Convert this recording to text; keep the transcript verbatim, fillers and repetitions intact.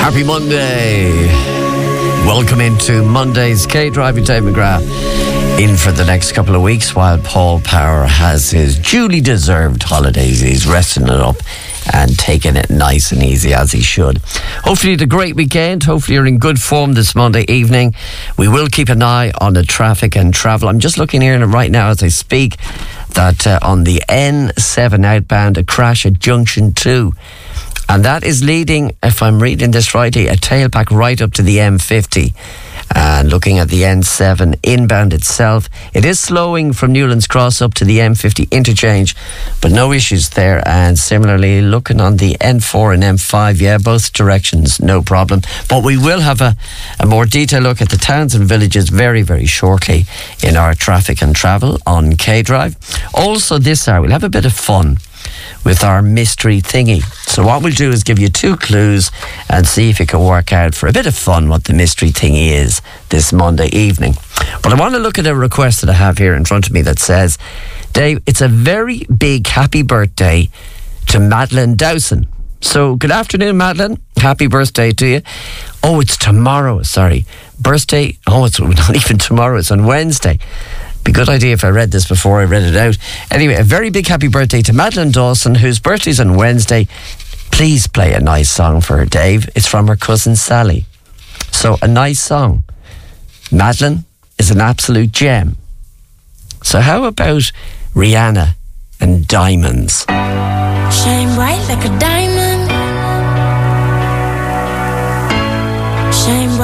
Happy Monday. Welcome into Monday's K-Drive with Dave McGrath. In for the next couple of weeks while Paul Power has his duly deserved holidays. He's resting it up and taking it nice and easy as he should. Hopefully you had a great weekend. Hopefully you're in good form this Monday evening. We will keep an eye on the traffic and travel. I'm just looking here right now as I speak that uh, on the N seven outbound, a crash at Junction two. And that is leading, if I'm reading this rightly, a tailback right up to the M fifty. And looking at the N seven inbound itself, it is slowing from Newlands Cross up to the M fifty interchange, but no issues there. And similarly, looking on the N four and M five, yeah, both directions, no problem. But we will have a, a more detailed look at the towns and villages very, very shortly in our traffic and travel on K-Drive. Also this hour, we'll have a bit of fun with our mystery thingy. So what we'll do is give you two clues and see if you can work out for a bit of fun what the mystery thingy is this Monday evening. But I want to look at a request that I have here in front of me that says, Dave, it's a very big happy birthday to Madeline Dowson. So good afternoon, Madeline. Happy birthday to you. Oh, it's tomorrow, sorry. Birthday, oh, it's not even tomorrow, it's on Wednesday. Be a good idea if I read this before I read it out. Anyway, a very big happy birthday to Madeline Dawson, whose birthday's on Wednesday. Please play a nice song for her, Dave. It's from her cousin Sally. So, a nice song. Madeline is an absolute gem. So how about Rihanna and Diamonds? Shine bright like a diamond.